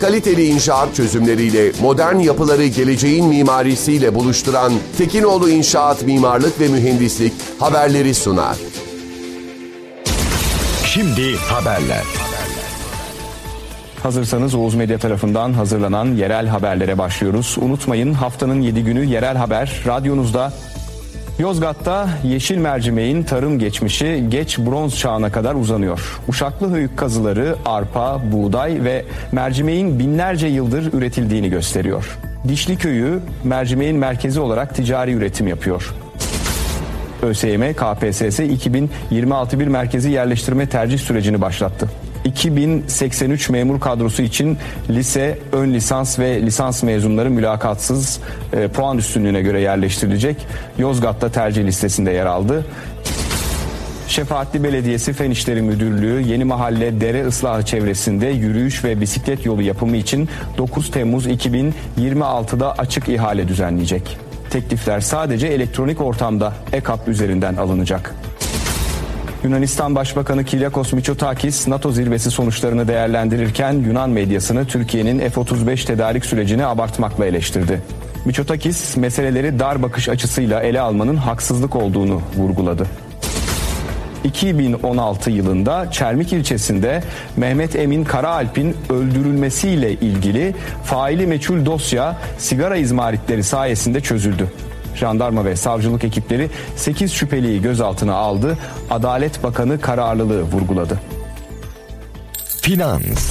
Kaliteli inşaat çözümleriyle modern yapıları geleceğin mimarisiyle buluşturan Tekinoğlu İnşaat Mimarlık ve Mühendislik haberleri sunar. Şimdi haberler. Hazırsanız Oğuz Medya tarafından hazırlanan yerel haberlere başlıyoruz. Unutmayın, haftanın 7 günü yerel haber radyonuzda. Yozgat'ta yeşil mercimeğin tarım geçmişi geç bronz çağına kadar uzanıyor. Uşaklı höyük kazıları arpa, buğday ve mercimeğin binlerce yıldır üretildiğini gösteriyor. Dişli Köyü mercimeğin merkezi olarak ticari üretim yapıyor. ÖSYM KPSS 2026 bir merkezi yerleştirme tercih sürecini başlattı. 2083 memur kadrosu için lise, ön lisans ve lisans mezunları mülakatsız puan üstünlüğüne göre yerleştirilecek. Yozgat'ta tercih listesinde yer aldı. Şefaatli Belediyesi Fen İşleri Müdürlüğü Yeni Mahalle Dere Islahı çevresinde yürüyüş ve bisiklet yolu yapımı için 9 Temmuz 2026'da açık ihale düzenleyecek. Teklifler sadece elektronik ortamda EKAP üzerinden alınacak. Yunanistan Başbakanı Kyriakos Mitsotakis, NATO zirvesi sonuçlarını değerlendirirken Yunan medyasını Türkiye'nin F-35 tedarik sürecini abartmakla eleştirdi. Mitsotakis, meseleleri dar bakış açısıyla ele almanın haksızlık olduğunu vurguladı. 2016 yılında Çermik ilçesinde Mehmet Emin Karaalp'in öldürülmesiyle ilgili faili meçhul dosya sigara izmaritleri sayesinde çözüldü. Jandarma ve savcılık ekipleri 8 şüpheliyi gözaltına aldı. Adalet Bakanı kararlılığı vurguladı. Finans.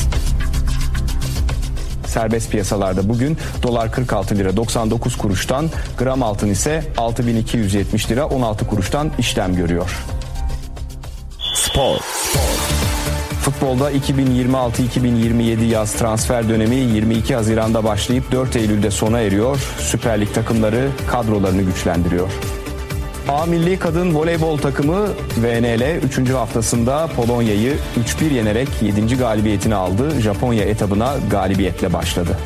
Serbest piyasalarda bugün dolar 46 lira 99 kuruştan, gram altın ise 6270 lira 16 kuruştan işlem görüyor. Spor. Futbolda 2026-2027 yaz transfer dönemi 22 Haziran'da başlayıp 4 Eylül'de sona eriyor. Süper Lig takımları kadrolarını güçlendiriyor. A Milli Kadın Voleybol takımı VNL 3. haftasında Polonya'yı 3-1 yenerek 7. galibiyetini aldı. Japonya etabına galibiyetle başladı.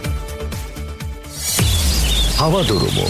Hava durumu.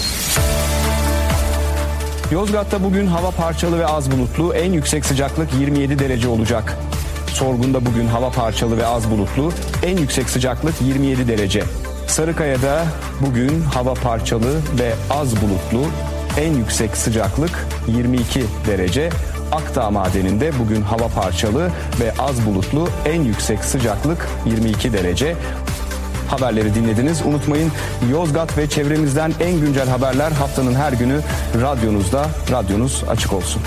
Yozgat'ta bugün hava parçalı ve az bulutlu, en yüksek sıcaklık 27 derece olacak. Sorgun'da bugün hava parçalı ve az bulutlu, en yüksek sıcaklık 27 derece. Sarıkaya'da bugün hava parçalı ve az bulutlu, en yüksek sıcaklık 22 derece. Akdağ Madeni'nde bugün hava parçalı ve az bulutlu, en yüksek sıcaklık 22 derece. Haberleri dinlediniz. Unutmayın, Yozgat ve çevremizden en güncel haberler haftanın her günü radyonuzda. Radyonuz açık olsun.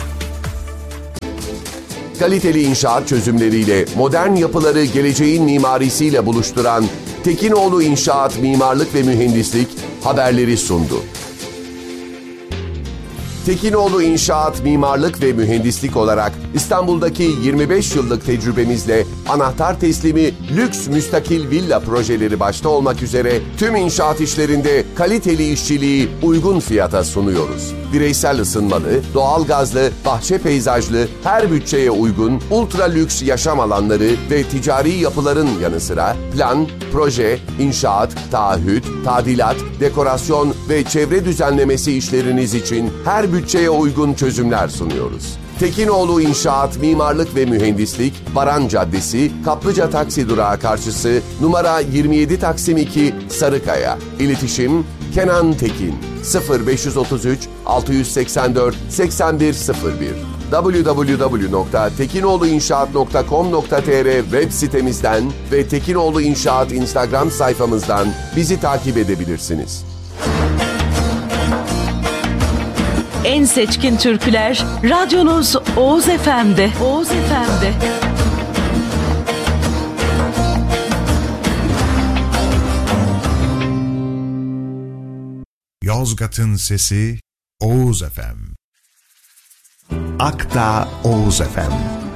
Kaliteli inşaat çözümleriyle modern yapıları geleceğin mimarisiyle buluşturan Tekinoğlu İnşaat Mimarlık ve Mühendislik haberleri sundu. Tekinoğlu İnşaat Mimarlık ve Mühendislik olarak İstanbul'daki 25 yıllık tecrübemizle anahtar teslimi lüks müstakil villa projeleri başta olmak üzere tüm inşaat işlerinde kaliteli işçiliği uygun fiyata sunuyoruz. Bireysel ısınmalı, doğalgazlı, bahçe peyzajlı, her bütçeye uygun, ultra lüks yaşam alanları ve ticari yapıların yanı sıra plan, proje, inşaat, taahhüt, tadilat, dekorasyon ve çevre düzenlemesi işleriniz için her bütçeye uygun çözümler sunuyoruz. Tekinoğlu İnşaat Mimarlık ve Mühendislik, Baran Caddesi, Kaplıca Taksi Durağı karşısı, numara 27 Taksim 2, Sarıkaya. İletişim Kenan Tekin 0533 684 8101 www.tekinoğluinşaat.com.tr web sitemizden ve Tekinoğlu İnşaat Instagram sayfamızdan bizi takip edebilirsiniz. En seçkin türküler radyonuz Oğuz FM'de. Oğuz FM'de. Yozgat'ın sesi Oğuz FM. Akdağ Oğuz FM.